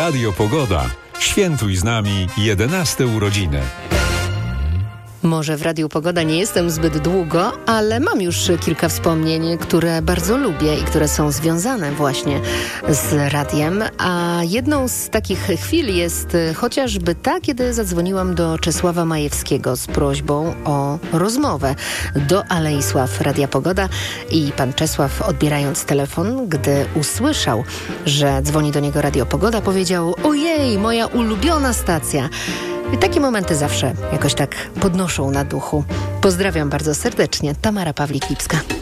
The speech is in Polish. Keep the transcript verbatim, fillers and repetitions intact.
Radio Pogoda. Świętuj z nami jedenaste urodziny. Może w Radiu Pogoda nie jestem zbyt długo, ale mam już kilka wspomnień, które bardzo lubię i które są związane właśnie z radiem. A jedną z takich chwil jest chociażby ta, kiedy zadzwoniłam do Czesława Majewskiego z prośbą o rozmowę do Alei Sław Radia Pogoda i pan Czesław, odbierając telefon, gdy usłyszał, że dzwoni do niego Radio Pogoda, powiedział: ojej, moja ulubiona stacja. I takie momenty zawsze jakoś tak podnoszą na duchu. Pozdrawiam bardzo serdecznie. Tamara Pawlik-Lipska.